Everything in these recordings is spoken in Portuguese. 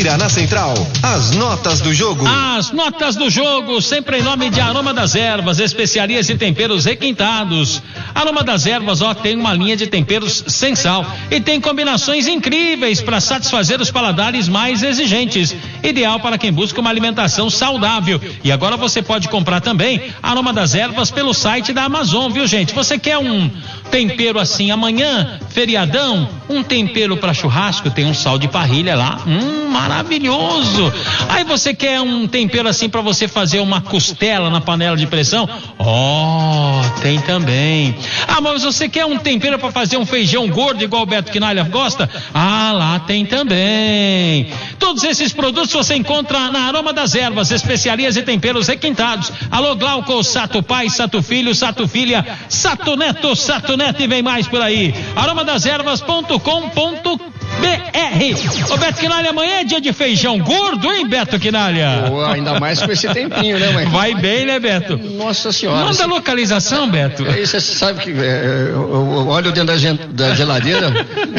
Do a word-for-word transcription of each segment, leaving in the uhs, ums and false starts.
Quinta-feira na Central, as notas do jogo. As notas do jogo, sempre em nome de Aroma das Ervas, especiarias e temperos requintados. Aroma das Ervas, ó, tem uma linha de temperos sem sal e tem combinações incríveis para satisfazer os paladares mais exigentes. Ideal para quem busca uma alimentação saudável. E agora você pode comprar também Aroma das Ervas pelo site da Amazon, viu, gente? Você quer um tempero assim amanhã, feriadão, um tempero para churrasco, tem um sal de parrilha lá, hum, maravilhoso. Aí você quer um tempero assim para você fazer uma costela na panela de pressão? Ó, oh, tem também. Ah, mas você quer um tempero para fazer um feijão gordo igual o Beto Quinalha gosta? Ah, lá tem também. Todos esses produtos você encontra na Aroma das Ervas, especiarias e temperos requintados. Alô, Glauco, Sato Pai, Sato Filho, Sato Filha, Sato Neto, Sato Neto e vem mais por aí. aroma das ervas ponto com ponto br. Ô Beto Quinalha, amanhã é dia de feijão gordo, hein, Beto Quinalha? Oh, ainda mais com esse tempinho, né, mãe? Vai bem, né, Beto? Nossa senhora. Manda a localização, Beto. Aí você sabe que é, eu olho dentro da, da geladeira,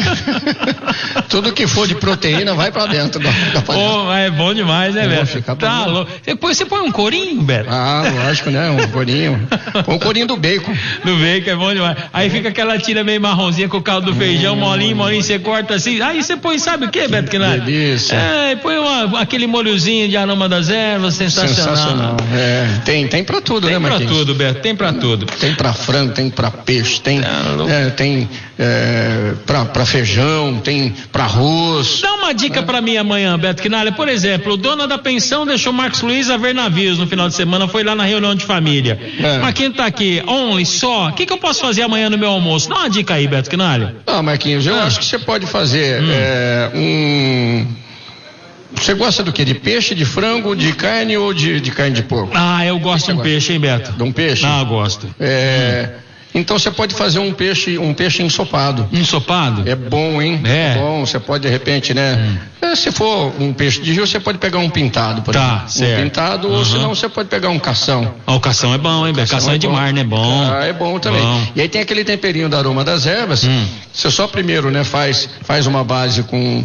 tudo que for de proteína vai pra dentro da, da panela. Oh, é bom demais, né, Beto? Tá louco. Depois você põe um corinho, Beto? Ah, lógico, né? Um corinho. Põe um corinho do bacon. Do bacon é bom demais. Aí fica aquela tira meio marronzinha com o caldo do feijão, hum, molinho, molinho, você corta assim. Aí você põe, sabe o que, Beto Quinalha? Delícia. É, põe uma, aquele molhozinho de Aroma das Ervas, sensacional. Sensacional. É, tem, tem pra tudo, tem, né, Marquinhos? Tem pra tudo, Beto, tem pra tudo. Tem pra frango, tem pra peixe, tem, é, tem é, pra, pra feijão, tem pra arroz. Dá uma dica é. pra mim amanhã, Beto Quinalha. Por exemplo, o dono da pensão deixou Marcos Luiz a ver navios no final de semana, foi lá na reunião de família. É. Mas quem tá aqui, only, só, o que que eu posso fazer amanhã no meu almoço? Dá uma dica aí, Beto Quinalha. Ah, Marquinhos, eu ah. acho que você pode fazer hum. é, um... Você gosta do que? De peixe, de frango, de carne ou de, de carne de porco? Ah, eu gosto de um peixe, hein, Beto? De um peixe? Ah, eu gosto. É... Hum. Então você pode fazer um peixe, um peixe ensopado. Ensopado? É bom, hein? É. É bom, você pode de repente, né? Hum. É, se for um peixe de rio, você pode pegar um pintado, por tá, exemplo. Certo. Um pintado, uhum. ou senão você pode pegar um cação. Ah, o cação é bom, hein? Cação, cação é, é de bom. mar, né? Bom. Ah, é bom também. Bom. E aí tem aquele temperinho da Aroma das Ervas. Hum. Você só primeiro, né, faz, faz uma base com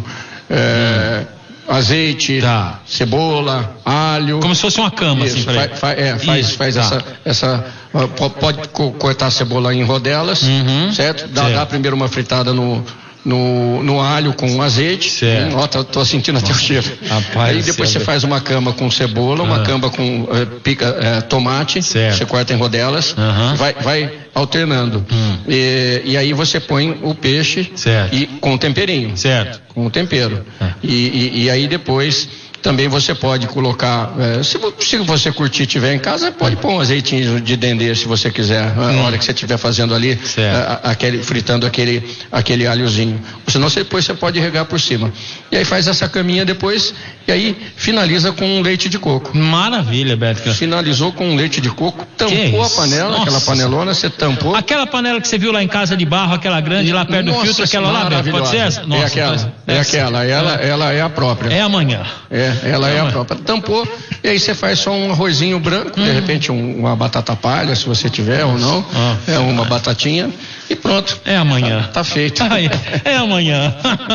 é, hum. azeite, tá. cebola, alho. Como se fosse uma cama, isso, assim, fa, fa, é, faz, Isso, faz tá. essa, essa pode cortar a cebola em rodelas, uhum, certo? Dá, dá primeiro uma fritada no, no, no alho com azeite. Certo. Ó, tô, tô sentindo até o cheiro. Rapaz, aí depois você faz uma cama com cebola, uma ah. cama com eh, pica, eh, tomate, certo. Você corta em rodelas, uhum. vai, vai alternando. Hum. E, e aí você põe o peixe certo. E com temperinho. Certo. Com tempero. Ah. E, e, e aí depois também você pode colocar, é, se, se você curtir e tiver em casa, pode pôr um azeitinho de dendê se você quiser, hum. na hora que você estiver fazendo ali, a, aquele, fritando aquele, aquele alhozinho. Senão você, depois você pode regar por cima. E aí faz essa caminha depois, e aí finaliza com um leite de coco. Maravilha, Beto. Finalizou com um leite de coco, tampou a panela, Nossa. aquela panelona, você tampou. Aquela panela que você viu lá em casa de barro, aquela grande lá perto Nossa, do filtro, aquela lá, Beto, pode ser essa? Nossa, é aquela, é aquela, ela, ela é a própria. É amanhã. É. Ela é a própria. Tampou, e aí você faz só um arrozinho branco, hum. de repente um, uma batata palha, se você tiver ou não, ah, é uma ah. batatinha, e pronto. É amanhã. Tá, tá feito. É, é amanhã.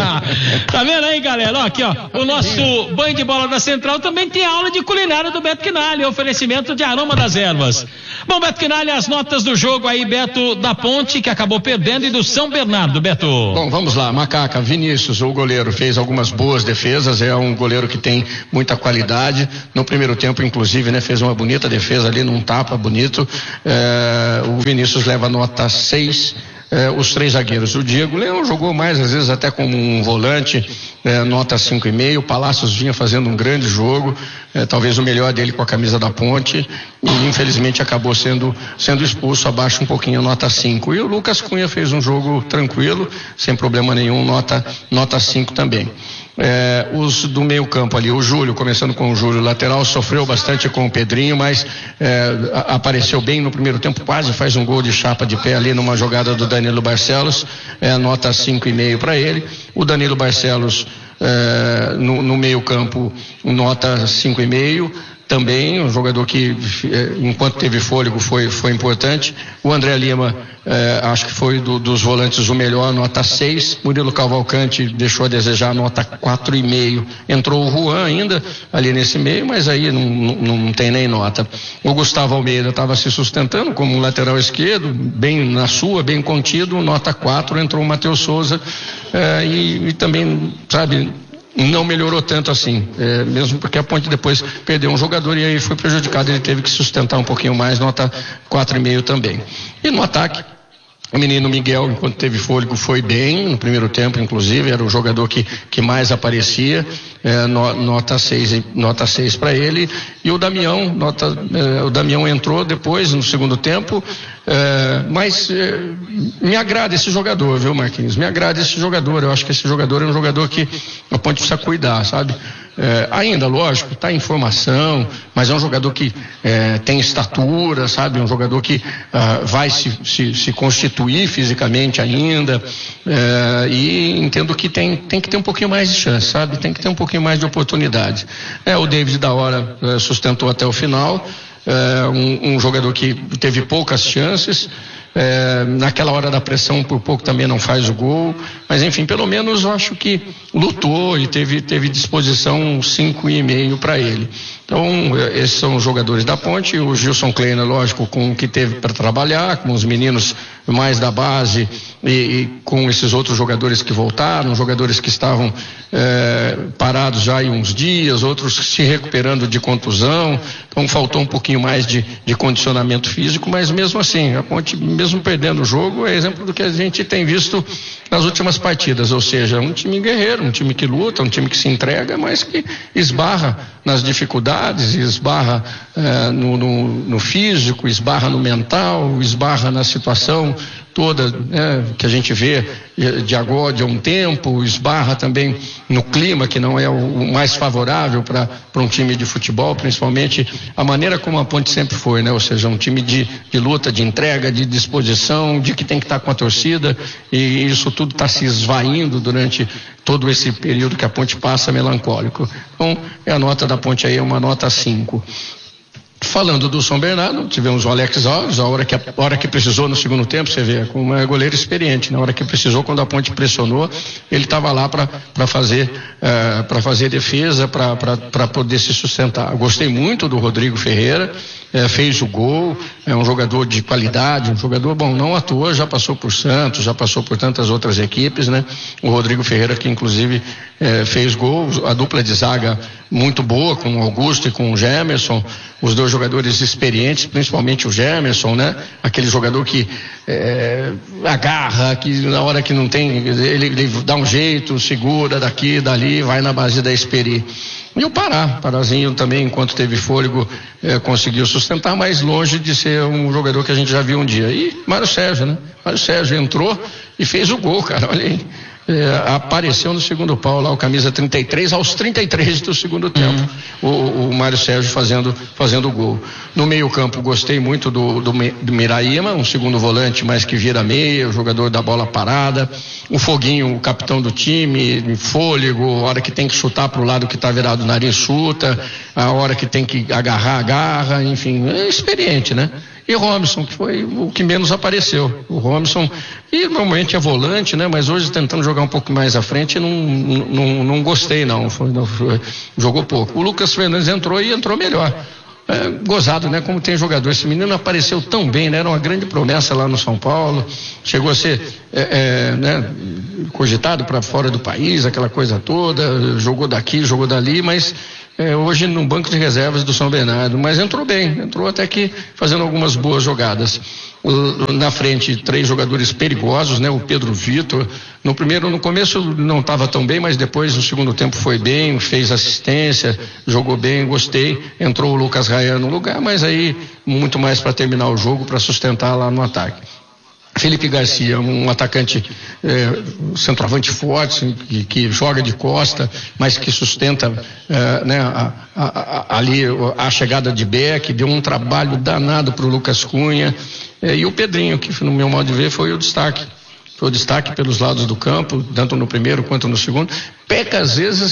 Tá vendo aí, galera? Ó, aqui, ó, o nosso banho de bola da Central também tem aula de culinária do Beto Quinalha, oferecimento de Aroma das Ervas. Bom, Beto Quinalha, as notas do jogo aí, Beto da Ponte, que acabou perdendo, e do São Bernardo, Beto. Bom, vamos lá, Macaca, Vinícius, o goleiro, fez algumas boas defesas, é um goleiro que tem muita qualidade, no primeiro tempo inclusive, né, fez uma bonita defesa ali num tapa bonito, é, o Vinícius leva nota seis, é, os três zagueiros, o Diego Leão jogou mais, às vezes até como um volante, é, nota cinco e meio, o Palácios vinha fazendo um grande jogo, é, talvez o melhor dele com a camisa da Ponte, e infelizmente acabou sendo, sendo expulso, abaixo um pouquinho, nota cinco, e o Lucas Cunha fez um jogo tranquilo, sem problema nenhum, nota, nota cinco também. É, os do meio campo ali, o Júlio, começando com o Júlio, lateral, sofreu bastante com o Pedrinho, mas é, a, apareceu bem no primeiro tempo, quase faz um gol de chapa de pé ali numa jogada do Danilo Barcelos, é, nota cinco e meio para ele. O Danilo Barcelos é, no, no meio campo, nota cinco e meio. também, um jogador que, enquanto teve fôlego, foi, foi importante. O André Lima, eh, acho que foi do, dos volantes o melhor, nota seis. Murilo Cavalcante deixou a desejar, nota quatro e meio. Entrou o Juan ainda ali nesse meio, mas aí não, não, não tem nem nota. O Gustavo Almeida estava se sustentando como um lateral esquerdo, bem na sua, bem contido, nota quatro. Entrou o Matheus Souza eh, e, e também, sabe, não melhorou tanto assim, é, mesmo porque a Ponte depois perdeu um jogador e aí foi prejudicado, ele teve que sustentar um pouquinho mais, nota quatro e meio também. E no ataque, o menino Miguel, enquanto teve fôlego, foi bem no primeiro tempo, inclusive, era o jogador que, que mais aparecia, é, no, nota seis, nota seis para ele. E o Damião, nota, é, o Damião entrou depois no segundo tempo, é, mas é, me agrada esse jogador, viu, Marquinhos? Me agrada esse jogador, eu acho que esse jogador é um jogador que a Ponte precisa cuidar, sabe? É, ainda, lógico, está em formação, mas é um jogador que é, tem estatura, sabe? Um jogador que ah, vai se, se, se constituir fisicamente ainda, é, e entendo que tem, tem que ter um pouquinho mais de chance, sabe? Tem que ter um pouquinho mais de oportunidade. É, o David da hora é, sustentou até o final, é, um, um jogador que teve poucas chances. É, naquela hora da pressão por pouco também não faz o gol, mas enfim, pelo menos eu acho que lutou e teve, teve disposição cinco e meio para ele. Então esses são os jogadores da Ponte. O Gilson Kleiner, lógico, com o que teve para trabalhar, com os meninos mais da base e, e com esses outros jogadores que voltaram, jogadores que estavam é, parados já há uns dias, outros se recuperando de contusão, então faltou um pouquinho mais de, de condicionamento físico, mas mesmo assim a Ponte, mesmo perdendo o jogo, é exemplo do que a gente tem visto nas últimas partidas, ou seja, um time guerreiro, um time que luta, um time que se entrega, mas que esbarra nas dificuldades, esbarra eh, no, no, no físico, esbarra no mental, esbarra na situação toda, né, que a gente vê de agora, de um tempo, esbarra também no clima que não é o, o mais favorável para um time de futebol, principalmente a maneira como a Ponte sempre foi, né? Ou seja, um time de, de luta, de entrega, de disposição, de que tem que estar com a torcida, e isso tudo está se esvaindo durante todo esse período que a Ponte passa melancólico. Então, a nota da Ponte aí é uma nota cinco. Falando do São Bernardo, tivemos o Alex Alves, a hora que, a hora que precisou no segundo tempo, você vê, como é goleiro experiente, na hora que precisou, quando a Ponte pressionou, ele estava lá para fazer, uh, para fazer defesa, para poder se sustentar. Gostei muito do Rodrigo Ferreira, uh, fez o gol, é um jogador de qualidade, um jogador, bom, não à toa, já passou por Santos, já passou por tantas outras equipes, né? O Rodrigo Ferreira, que inclusive uh, fez gol, a dupla de zaga muito boa, com o Augusto e com o Gemerson, os dois jogadores experientes, principalmente o Gemerson, né? Aquele jogador que é, agarra, que na hora que não tem, ele, ele dá um jeito, segura daqui, dali, vai na base da experi. E o Pará, Parazinho também, enquanto teve fôlego, é, conseguiu sustentar, mas longe de ser um jogador que a gente já viu um dia. E Mário Sérgio, né? Mário Sérgio entrou e fez o gol, cara, olha aí. É, apareceu no segundo pau lá, o camisa trinta e três, aos trinta e três do segundo tempo, uhum. o, o Mário Sérgio fazendo, fazendo o gol. No meio campo, gostei muito do, do, do Miraíma, um segundo volante, mas que vira meia, o jogador da bola parada. O Foguinho, o capitão do time, fôlego, a hora que tem que chutar para o lado que está virado o nariz, chuta, a hora que tem que agarrar, agarra, enfim, é experiente, né? E Robson, que foi o que menos apareceu. O Robson, e normalmente é volante, né? Mas hoje tentando jogar um pouco mais à frente, não, não, não gostei, não. Foi, não foi, jogou pouco. O Lucas Fernandes entrou e entrou melhor. É, gozado, né? Como tem jogador. Esse menino apareceu tão bem, né? Era uma grande promessa lá no São Paulo. Chegou a ser é, é, né? cogitado para fora do país, aquela coisa toda. Jogou daqui, jogou dali, mas É, hoje no banco de reservas do São Bernardo, mas entrou bem, entrou até que fazendo algumas boas jogadas. O, na frente, três jogadores perigosos, né? O Pedro Vitor, no primeiro, no começo não estava tão bem, mas depois no segundo tempo foi bem, fez assistência, jogou bem, gostei. Entrou o Lucas Rayan no lugar, mas aí muito mais para terminar o jogo, para sustentar lá no ataque. Felipe Garcia, um atacante é, centroavante forte, que, que joga de costa, mas que sustenta é, né, a, a, a, ali a chegada de Beck, deu um trabalho danado para o Lucas Cunha, é, e o Pedrinho, que no meu modo de ver foi o destaque, foi o destaque pelos lados do campo, tanto no primeiro quanto no segundo. Peca às vezes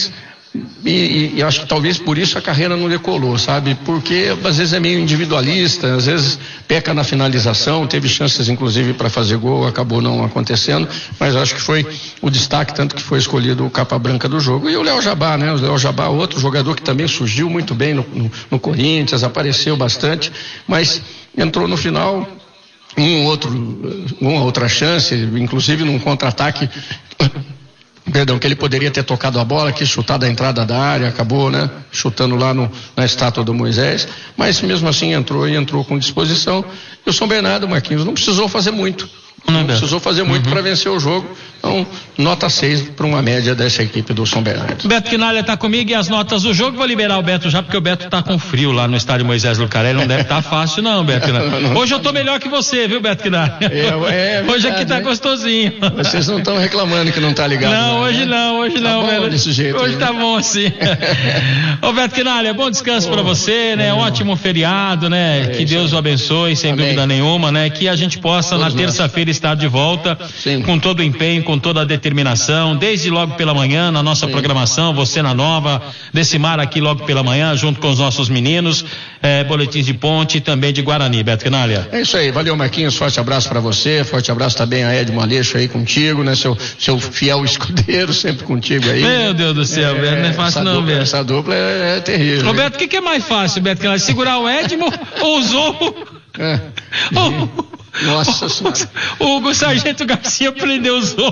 E, e, e acho que talvez por isso a carreira não decolou, sabe? Porque às vezes é meio individualista, às vezes peca na finalização, teve chances inclusive para fazer gol, acabou não acontecendo, mas acho que foi o destaque, tanto que foi escolhido o capa branca do jogo. E o Léo Jabá, né? O Léo Jabá, outro jogador que também surgiu muito bem no, no, no Corinthians, apareceu bastante, mas entrou no final, um outro, uma outra chance, inclusive num contra-ataque. Perdão, que ele poderia ter tocado a bola, que chutado a entrada da área, acabou, né, chutando lá no, na estátua do Moisés, mas mesmo assim entrou e entrou com disposição. E o São Bernardo, Marquinhos, não precisou fazer muito. Não, não precisou fazer muito uhum. para vencer o jogo. Então, nota seis para uma média dessa equipe do São Bernardo. Beto Quinalha está comigo e as notas do jogo. Vou liberar o Beto já, porque o Beto está com frio lá no estádio Moisés Lucarelli. Não deve estar tá fácil, não, Beto Quinalha. Hoje eu estou melhor que você, viu, Beto Quinalha? É, é verdade, hoje aqui está gostosinho. Vocês não estão reclamando que não está ligado. Não, não, hoje né? não, hoje tá não, velho. Desse jeito, hoje está bom assim. Ô, Beto Quinalha, bom descanso para você, né? Um ótimo feriado, né? É, que Deus o abençoe, sem Amém. dúvida nenhuma, né? Que a gente possa, Todos na terça-feira, estar de volta. Sim. Com todo o empenho, com toda a determinação, desde logo pela manhã, na nossa Sim. programação, você na Nova, Decimar aqui logo pela manhã, junto com os nossos meninos, eh, boletins de Ponte e também de Guarani. Beto Quinalha. É isso aí, valeu Marquinhos, forte abraço para você, forte abraço também a Edmo Aleixo aí contigo, né, seu, seu fiel escudeiro, sempre contigo aí. Meu Deus do céu, é, Beto, não é fácil não, dupla, Beto. Essa dupla é, é terrível. Roberto, o que, que é mais fácil, Beto Quinalha, segurar o Edmo ou o Zorro? É. Ou... Nossa Senhora. O Hugo Sargento Garcia prendeu o Zorro.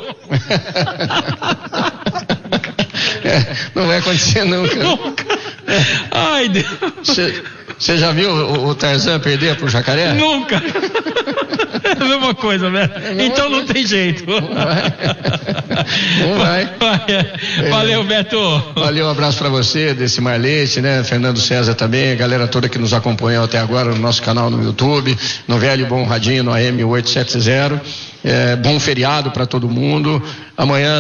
É, não vai acontecer nunca. Nunca. É. Ai, Deus. Você já viu o, o Tarzan perder pro jacaré? Nunca. É a mesma coisa, né? É então não tem jeito. Não vai. Não vai. vai. Valeu, Beto. Valeu, um abraço pra você, Decimar Leite, né? Fernando César também, a galera toda que nos acompanhou até agora no nosso canal no YouTube, no velho e bom radinho, no A M oitocentos e setenta. É, bom feriado para todo mundo. Amanhã,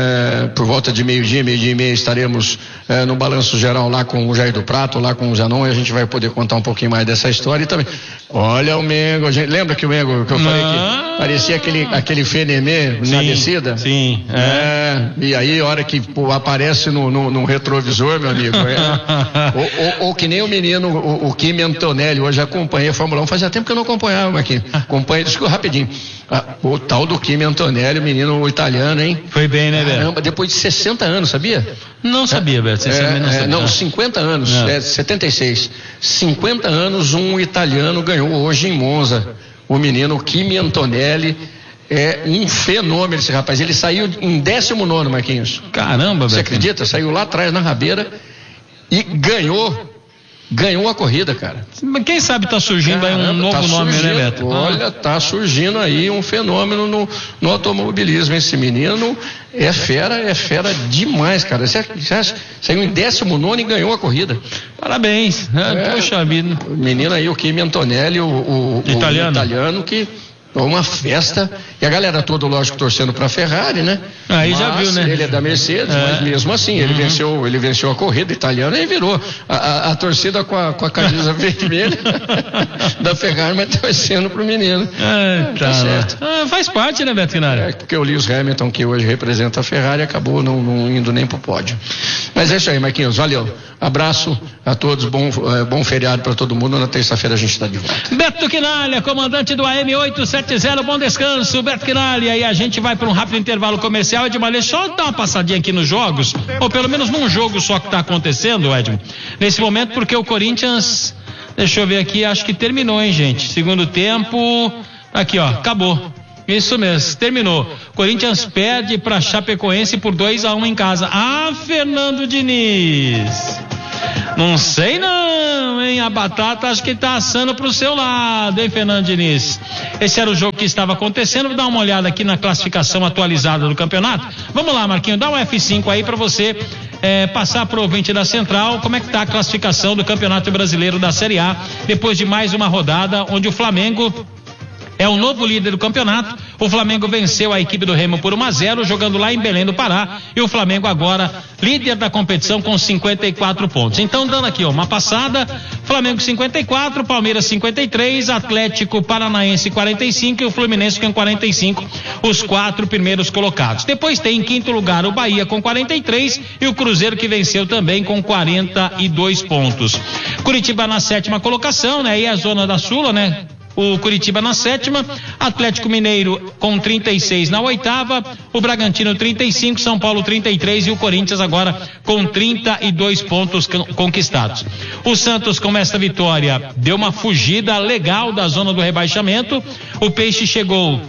é, por volta de meio-dia, meio-dia e meia, estaremos é, no Balanço Geral lá com o Jair do Prato, lá com o Zanon, e a gente vai poder contar um pouquinho mais dessa história. E também, olha o Mengo, gente, lembra que o Mengo, que eu falei que parecia aquele, aquele Fenemê na descida? Sim. É. É, e aí, a hora que pô, aparece no, no, no retrovisor, meu amigo, é, ou, ou, ou que nem o menino, o, o Kimi Antonelli, hoje acompanhei a Fórmula um, fazia tempo que eu não acompanhava aqui. Acompanhei, desculpa, rapidinho. Ah, o tal do Kimi Antonelli, o menino italiano, hein? Foi bem, né, Beto? Caramba, depois de sessenta anos, sabia? Não sabia, Beto. É, não, sabia. não, cinquenta anos, é, setenta e seis. cinquenta anos, um italiano ganhou hoje em Monza. O menino Kimi Antonelli é um fenômeno esse rapaz. Ele saiu em décimo nono, Marquinhos. Caramba, Beto. Você acredita? Saiu lá atrás na rabeira e ganhou. Ganhou a corrida, cara. Quem sabe tá surgindo Caramba, aí um novo tá nome, surgindo, né, Beto? Olha, tá surgindo aí um fenômeno no, no automobilismo. Esse menino é fera, é fera demais, cara. Você, você saiu em décimo nono e ganhou a corrida. Parabéns, né? É, Poxa vida. O menino aí, o Kimi Antonelli, o, o, italiano. o italiano que... uma festa, e a galera toda, lógico, torcendo pra Ferrari, né? Aí mas já viu, né? Ele é da Mercedes, é. mas mesmo assim, ele, uhum. venceu, ele venceu a corrida italiana e virou a, a, a torcida com a, com a camisa vermelha da Ferrari, mas torcendo pro menino. Ah, tá, tá certo. Ah, faz parte, né, Beto Quinalha? É, porque o Lewis Hamilton, que hoje representa a Ferrari, acabou não, não indo nem pro pódio. Mas é isso aí, Marquinhos, valeu. Abraço a todos, bom, é, bom feriado pra todo mundo. Na terça-feira a gente está de volta. Beto Quinalha, comandante do A M oitocentos e setenta, bom descanso, Beto Quinalha. E aí a gente vai para um rápido intervalo comercial. Edmar, só dar uma passadinha aqui nos jogos, ou pelo menos num jogo só que está acontecendo, Edmar, nesse momento, porque o Corinthians, deixa eu ver aqui, acho que terminou, hein, gente? Segundo tempo, aqui, ó, acabou. Isso mesmo, terminou. Corinthians perde para Chapecoense por dois a um em casa. Ah, Fernando Diniz. Não sei não, hein? A batata acho que tá assando pro seu lado, hein, Fernando Diniz? Esse era o jogo que estava acontecendo. Vou dar uma olhada aqui na classificação atualizada do campeonato. Vamos lá, Marquinho, dá um F cinco aí para você é, passar pro ouvinte da Central como é que tá a classificação do Campeonato Brasileiro da Série A, depois de mais uma rodada onde o Flamengo é o novo líder do campeonato. O Flamengo venceu a equipe do Remo por um a zero, jogando lá em Belém do Pará. E o Flamengo agora líder da competição com cinquenta e quatro pontos. Então, dando aqui ó, uma passada, Flamengo cinquenta e quatro, Palmeiras cinquenta e três, Atlético Paranaense quarenta e cinco e o Fluminense com quarenta e cinco, os quatro primeiros colocados. Depois tem em quinto lugar o Bahia com quarenta e três e o Cruzeiro que venceu também com quarenta e dois pontos. Curitiba na sétima colocação, né? E a zona da Sula, né? O Curitiba na sétima, Atlético Mineiro com trinta e seis na oitava, o Bragantino trinta e cinco, São Paulo trinta e três e o Corinthians agora com trinta e dois pontos conquistados. O Santos, com esta vitória, deu uma fugida legal da zona do rebaixamento. O Peixe chegou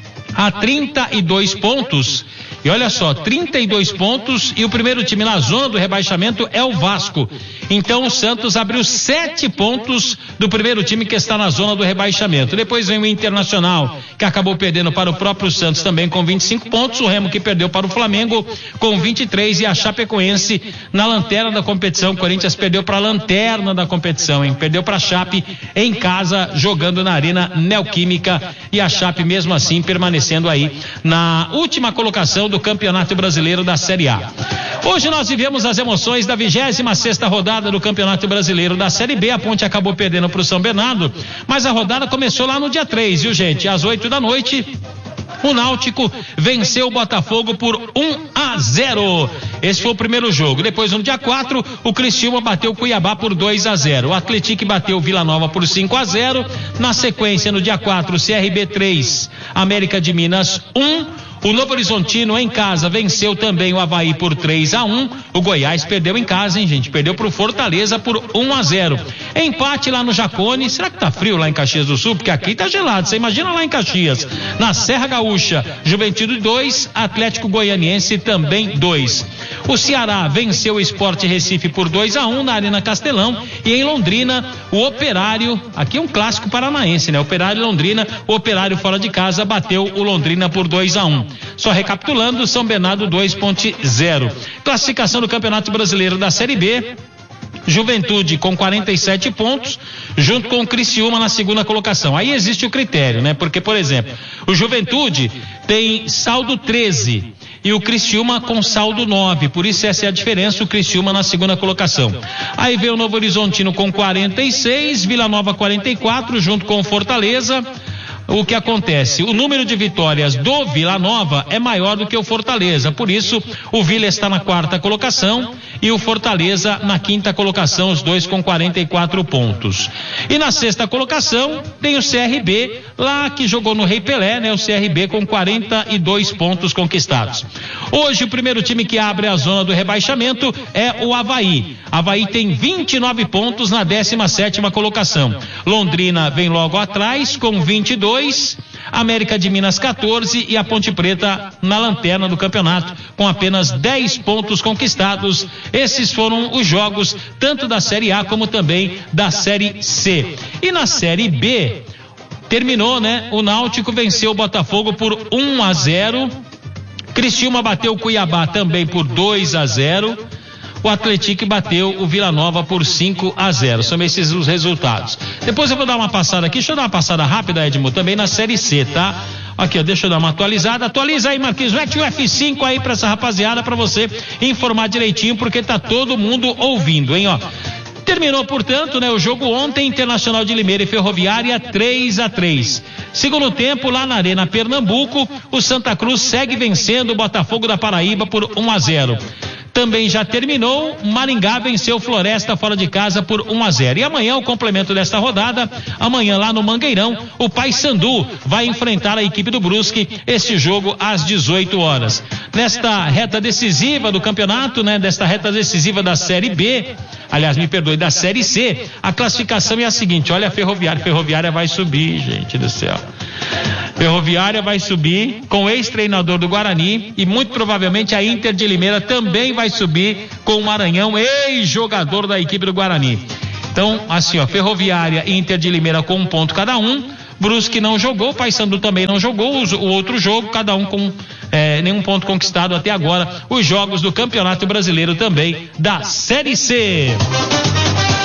a trinta e dois pontos. E olha só, trinta e dois pontos e o primeiro time na zona do rebaixamento é o Vasco. Então o Santos abriu sete pontos do primeiro time que está na zona do rebaixamento. Depois vem o Internacional, que acabou perdendo para o próprio Santos também com vinte e cinco pontos. O Remo que perdeu para o Flamengo com vinte e três e a Chapecoense na lanterna da competição. O Corinthians perdeu para a lanterna da competição, hein? Perdeu para a Chape em casa, jogando na Arena Neoquímica, e a Chape mesmo assim permanecendo aí na última colocação do Campeonato Brasileiro da Série A. Hoje nós vivemos as emoções da vigésima sexta rodada do Campeonato Brasileiro da Série B. A Ponte acabou perdendo para o São Bernardo, mas a rodada começou lá no dia três, viu, gente? Às oito da noite, o Náutico venceu o Botafogo por um a zero. Esse foi o primeiro jogo. Depois, no dia quatro, o Criciúma bateu o Cuiabá por dois a zero. O Atlético bateu o Vila Nova por cinco a zero. Na sequência, no dia quatro, C R B três, América de Minas um. O Novo Horizontino em casa venceu também o Avaí por três a um. O Goiás perdeu em casa, hein, gente? Perdeu pro Fortaleza por um a zero. Empate lá no Jacone. Será que tá frio lá em Caxias do Sul? Porque aqui tá gelado. Você imagina lá em Caxias. Na Serra Gaúcha, Juventude dois, Atlético Goianiense também dois. O Ceará venceu o Sport Recife por dois a um na Arena Castelão. E em Londrina, o Operário, aqui é um clássico paranaense, né? Operário e Londrina, o Operário fora de casa bateu o Londrina por dois a um. Só recapitulando, São Bernardo dois ponto zero. Classificação do Campeonato Brasileiro da Série B. Juventude com quarenta e sete pontos, junto com o Criciúma na segunda colocação. Aí existe o critério, né? Porque, por exemplo, o Juventude tem saldo treze e o Criciúma com saldo nove, por isso essa é a diferença, o Criciúma na segunda colocação. Aí vem o Novo Horizontino com quarenta e seis, Vila Nova quarenta e quatro, junto com o Fortaleza. O que acontece? O número de vitórias do Vila Nova é maior do que o Fortaleza, por isso o Vila está na quarta colocação e o Fortaleza na quinta colocação, os dois com quarenta e quatro pontos. E na sexta colocação tem o C R B, lá que jogou no Rei Pelé, né? O C R B com quarenta e dois pontos conquistados. Hoje o primeiro time que abre a zona do rebaixamento é o Avaí. Avaí tem vinte e nove pontos na décima sétima colocação. Londrina vem logo atrás com vinte e dois. América de Minas quatorze e a Ponte Preta na lanterna do campeonato com apenas dez pontos conquistados. Esses foram os jogos tanto da Série A como também da Série C. E na Série B terminou, né? O Náutico venceu o Botafogo por um a zero. Criciúma bateu o Cuiabá também por dois a zero. O Atlético bateu o Vila Nova por cinco a zero. São esses os resultados. Depois eu vou dar uma passada aqui. Deixa eu dar uma passada rápida, Edmo, também na Série C, tá? Aqui, ó, deixa eu dar uma atualizada. Atualiza aí, Marquinhos. Mete o F cinco aí pra essa rapaziada, pra você informar direitinho, porque tá todo mundo ouvindo, hein, ó. Terminou, portanto, né, o jogo ontem, Internacional de Limeira e Ferroviária três a três. Segundo tempo, lá na Arena Pernambuco, o Santa Cruz segue vencendo o Botafogo da Paraíba por um a zero. Também já terminou, Maringá venceu Floresta fora de casa por um a zero. E amanhã o complemento desta rodada, amanhã lá no Mangueirão, o Paysandu vai enfrentar a equipe do Brusque, este jogo às dezoito horas. Nesta reta decisiva do campeonato, né, desta reta decisiva da Série B, aliás, me perdoe, da Série C, a classificação é a seguinte, olha a Ferroviária, Ferroviária vai subir, gente do céu. Ferroviária vai subir com o ex-treinador do Guarani e muito provavelmente a Inter de Limeira também vai subir com o Maranhão, ex-jogador da equipe do Guarani. Então, assim, ó, Ferroviária e Inter de Limeira com um ponto cada um, Brusque não jogou, Paysandu também não jogou, o, o outro jogo, cada um com é, nenhum ponto conquistado até agora, os jogos do Campeonato Brasileiro também da Série C.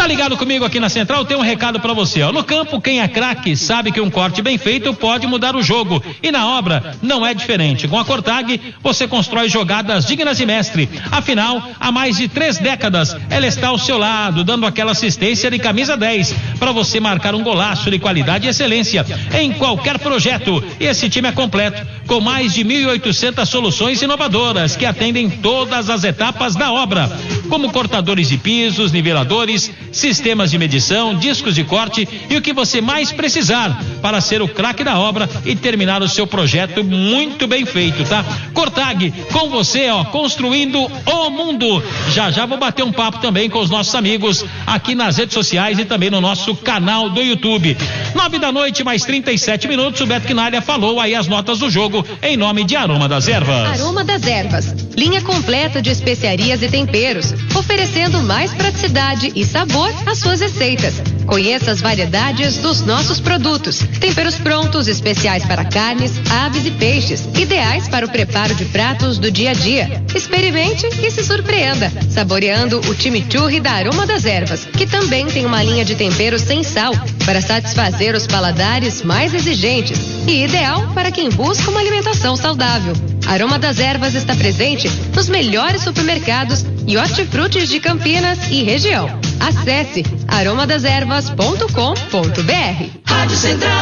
Tá ligado comigo aqui na Central? Tem um recado pra você, ó. No campo, quem é craque sabe que um corte bem feito pode mudar o jogo. E na obra, não é diferente. Com a Cortag, você constrói jogadas dignas de mestre. Afinal, há mais de três décadas, ela está ao seu lado, dando aquela assistência de camisa dez, para você marcar um golaço de qualidade e excelência em qualquer projeto. E esse time é completo, com mais de mil e oitocentas soluções inovadoras que atendem todas as etapas da obra, como cortadores de pisos, niveladores, sistemas de medição, discos de corte e o que você mais precisar para ser o craque da obra e terminar o seu projeto muito bem feito, tá? Cortag, com você, ó, construindo o mundo. Já já vou bater um papo também com os nossos amigos aqui nas redes sociais e também no nosso canal do YouTube. Nove da noite, mais trinta e sete minutos, o Beto Quinalha falou aí as notas do jogo em nome de Aroma das Ervas. Aroma das Ervas, linha completa de especiarias e temperos, oferecendo mais praticidade e sabor às suas receitas. Conheça as variedades dos nossos produtos. Temperos prontos, especiais para carnes, aves e peixes, ideais para o preparo de pratos do dia a dia. Experimente e se surpreenda, saboreando o chimichurri da Aroma das Ervas, que também tem uma linha de temperos sem sal, para satisfazer os paladares mais exigentes e ideal para quem busca uma alimentação saudável. Aroma das Ervas está presente nos melhores supermercados e hortifrutis de Campinas e região. Acesse aroma das ervas ponto com ponto br. Rádio Central.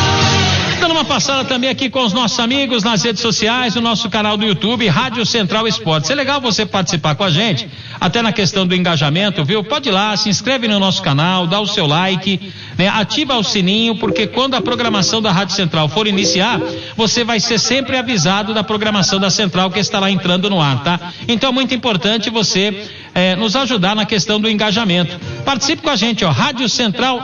Dando uma passada também aqui com os nossos amigos nas redes sociais, no nosso canal do YouTube, Rádio Central Esportes. É legal você participar com a gente, até na questão do engajamento, viu? Pode ir lá, se inscreve no nosso canal, dá o seu like, né? Ativa o sininho, porque quando a programação da Rádio Central for iniciar, você vai ser sempre avisado da programação da Central que estará entrando no ar, tá? Então é muito importante você eh, nos ajudar na questão do engajamento. Participe com a gente, ó, Rádio Central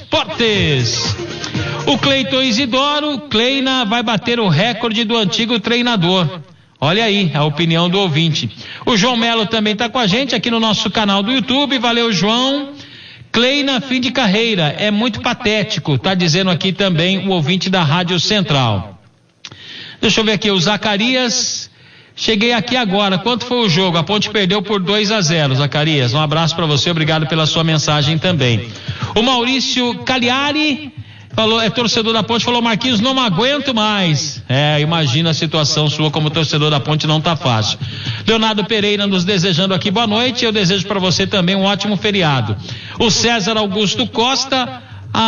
Esportes. O Cleiton Isidoro, Kleina vai bater o recorde do antigo treinador. Olha aí a opinião do ouvinte. O João Melo também está com a gente aqui no nosso canal do YouTube. Valeu, João. Kleina, fim de carreira, é muito patético, tá dizendo aqui também o ouvinte da Rádio Central. Deixa eu ver aqui, o Zacarias. Cheguei aqui agora, quanto foi o jogo? A Ponte perdeu por dois a zero, Zacarias. Um abraço para você, obrigado pela sua mensagem também. O Maurício Cagliari falou, é torcedor da Ponte, falou: Marquinhos, não aguento mais. É, imagina a situação sua como torcedor da Ponte, não tá fácil. Leonardo Pereira nos desejando aqui boa noite, eu desejo para você também um ótimo feriado. O César Augusto Costa,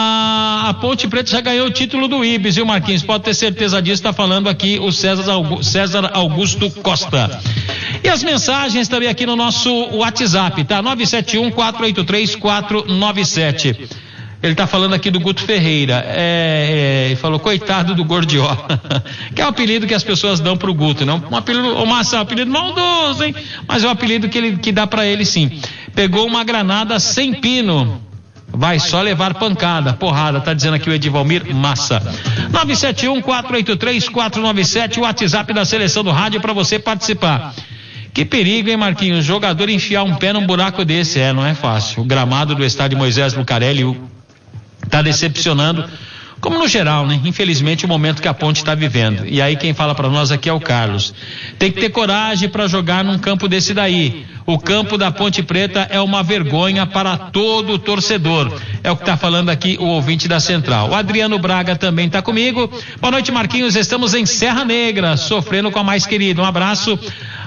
a, a Ponte Preta já ganhou o título do Ibis, viu, Marquinhos? Pode ter certeza disso, tá falando aqui o César, Augusto, César Augusto Costa. E as mensagens também aqui no nosso WhatsApp, tá? nove sete um, quatro oito três, quatro nove sete. Ele está falando aqui do Guto Ferreira, é, é, ele falou, coitado do Gordiola, que é o apelido que as pessoas dão pro Guto, não? Um apelido, o Massa, um apelido maldoso, hein? Mas é um apelido que, ele, que dá para ele sim. Pegou uma granada sem pino, vai só levar pancada, porrada, tá dizendo aqui o Edivalmir Massa. nove sete um, quatro oito três, quatro nove sete, o WhatsApp da Seleção do Rádio para você participar. Que perigo, hein, Marquinhos? O jogador enfiar um pé num buraco desse, é, não é fácil. O gramado do estádio Moisés Lucarelli, o tá decepcionando, como no geral, né? Infelizmente o momento que a Ponte está vivendo. E aí quem fala para nós aqui é o Carlos. Tem que ter coragem para jogar num campo desse daí. O campo da Ponte Preta é uma vergonha para todo o torcedor. É o que está falando aqui o ouvinte da Central. O Adriano Braga também está comigo. Boa noite, Marquinhos. Estamos em Serra Negra, sofrendo com a mais querida. Um abraço,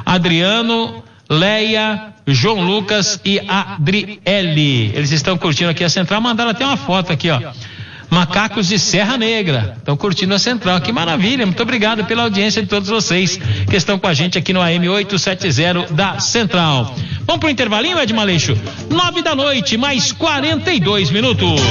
Adriano, Leia, João Lucas e Adriele. Eles estão curtindo aqui a Central, mandaram até uma foto aqui, ó. Macacos de Serra Negra, estão curtindo a Central, que maravilha, muito obrigado pela audiência de todos vocês que estão com a gente aqui no A M oitocentos e setenta da Central. Vamos pro intervalinho, Edmaleixo? Nove da noite, mais quarenta e dois minutos.